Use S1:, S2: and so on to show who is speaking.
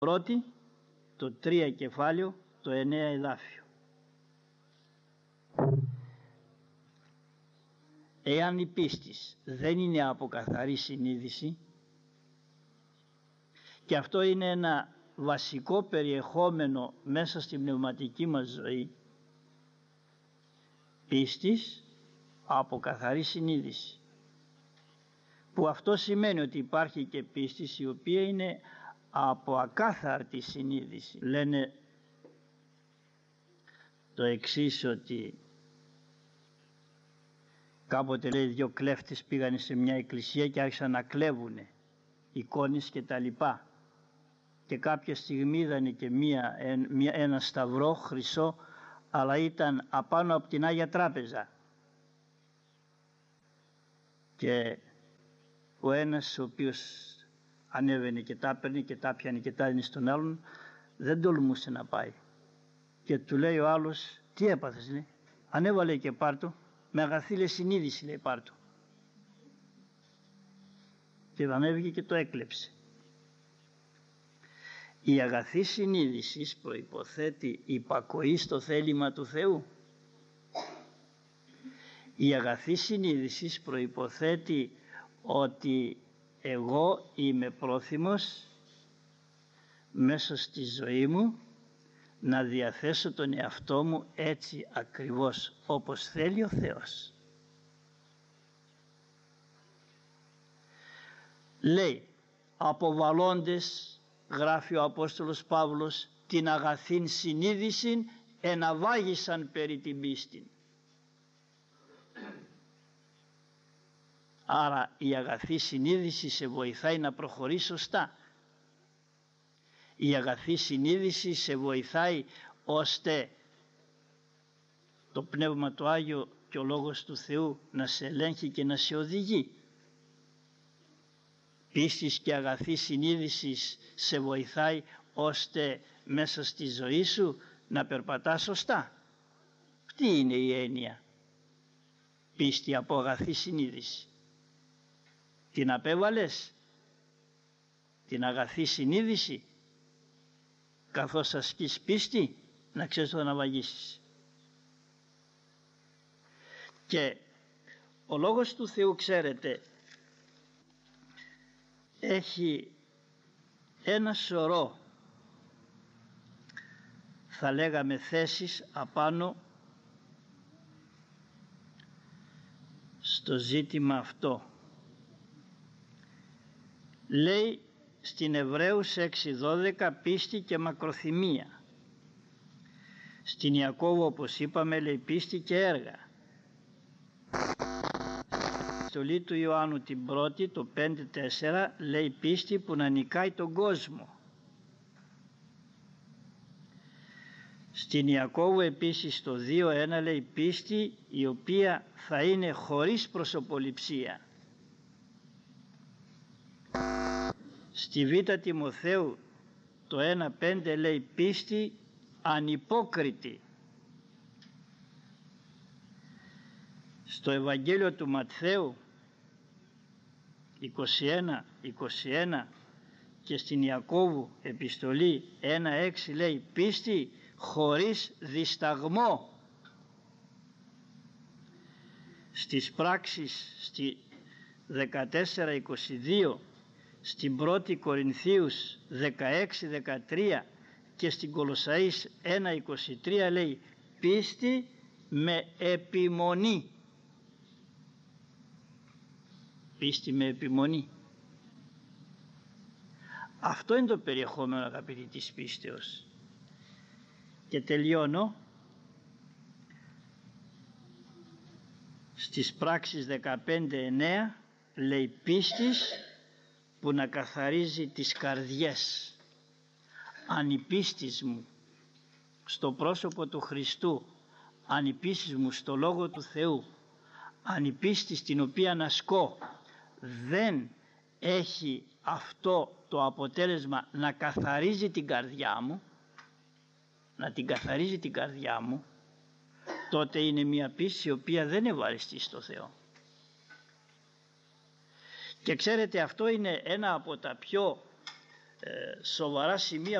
S1: Πρώτη, το 3 κεφάλαιο, το 9 εδάφιο. Εάν η πίστης δεν είναι από καθαρή συνείδηση, και αυτό είναι ένα βασικό περιεχόμενο μέσα στην πνευματική μας ζωή, πίστης από καθαρή συνείδηση, που αυτό σημαίνει ότι υπάρχει και πίστης η οποία είναι από ακάθαρτη συνείδηση. Λένε το εξής, ότι κάποτε, λέει, 2 κλέφτες πήγανε σε μια εκκλησία και άρχισαν να κλέβουνε εικόνες και τα λοιπά, και κάποια στιγμή είδανε και ένα σταυρό χρυσό, αλλά ήταν απάνω από την Άγια Τράπεζα, και ο ένας ο οποίος ανέβαινε και τα έπαιρνε και τα πιανε και τα έδινε στον άλλον, δεν τολμούσε να πάει, και του λέει ο άλλος, τι έπαθες, λέει? Ανέβαλε και πάρτο, με αγαθή, λέει, συνείδηση, λέει, πάρτο. Και ανέβηκε και το έκλεψε. Η αγαθή συνείδηση προϋποθέτει υπακοή στο θέλημα του Θεού. Η αγαθή συνείδηση προϋποθέτει ότι εγώ είμαι πρόθυμος μέσα στη ζωή μου να διαθέσω τον εαυτό μου έτσι ακριβώς όπως θέλει ο Θεός. Λέει, αποβαλλόντες, γράφει ο Απόστολος Παύλος, την αγαθήν συνείδησιν εναβάγησαν περί την πίστην. Άρα η αγαθή συνείδηση σε βοηθάει να προχωρείς σωστά. Η αγαθή συνείδηση σε βοηθάει ώστε το Πνεύμα του Άγιο και ο Λόγος του Θεού να σε ελέγχει και να σε οδηγεί. Πίστης και αγαθή συνείδηση σε βοηθάει ώστε μέσα στη ζωή σου να περπατάς σωστά. Τι είναι η έννοια πίστη από αγαθή συνείδηση? Την απέβαλες την αγαθή συνείδηση καθώς ασκείς πίστη? Να ξέρεις το να βαγίσεις. Και ο Λόγος του Θεού, ξέρετε, έχει ένα σωρό, θα λέγαμε, θέσεις απάνω στο ζήτημα αυτό. Λέει στην Εβραίους 6:12 πίστη και μακροθυμία. Στην Ιακώβου, όπως είπαμε, λέει πίστη και έργα. Στολή του Ιωάννου την πρώτη, το 5:4, λέει πίστη που να νικάει τον κόσμο. Στην Ιακώβου επίσης το 2:1 λέει πίστη η οποία θα είναι χωρίς προσωποληψία. Στη Β' Τιμοθέου το 1:5 λέει πίστη ανυπόκριτη. Στο Ευαγγέλιο του Ματθαίου 21 και στην Ιακώβου επιστολή 1:6 λέει πίστη χωρίς δισταγμό. Στις πράξεις στη 14:22, στην 1η Κορινθίους 16-13 και στην Κολοσσαείς 1:23 λέει πίστη με επιμονή. Πίστη με επιμονή. Αυτό είναι το περιεχόμενο, αγαπητοί, της πίστεως. Και τελειώνω στις πράξεις 15:9 λέει πίστης που να καθαρίζει τις καρδιές. Αν η πίστης μου στο πρόσωπο του Χριστού, αν η πίστης μου στο Λόγο του Θεού, αν η πίστη στην οποία ασκώ δεν έχει αυτό το αποτέλεσμα να καθαρίζει την καρδιά μου, τότε είναι μια πίστη η οποία δεν ευαρεστεί στο Θεό. Και ξέρετε, αυτό είναι ένα από τα πιο σοβαρά σημεία